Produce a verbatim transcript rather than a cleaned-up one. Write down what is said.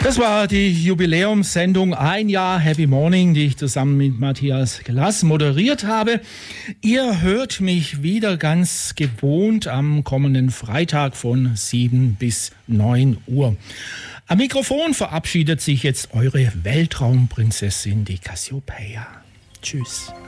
Das war die Jubiläumssendung Ein Jahr Happy Morning, die ich zusammen mit Matthias Glass moderiert habe. Ihr hört mich wieder ganz gewohnt am kommenden Freitag von sieben bis neun Uhr. Am Mikrofon verabschiedet sich jetzt eure Weltraumprinzessin, die Cassiopeia. Tschüss.